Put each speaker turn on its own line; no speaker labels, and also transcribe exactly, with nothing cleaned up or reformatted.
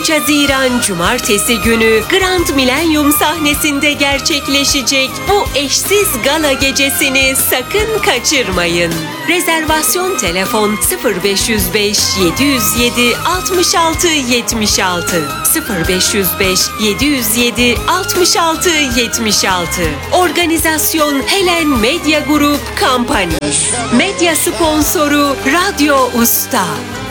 üç Haziran Cumartesi günü Grand Millennium sahnesinde gerçekleşecek bu eşsiz gala gecesini sakın kaçırmayın. Rezervasyon telefon sıfır beş yüz beş yedi yüz yedi altmış altı yetmiş altı sıfır beş yüz beş yedi yüz yedi altmış altı yetmiş altı. Organizasyon Helen Medya Group Company. Medya sponsoru Radyo Usta.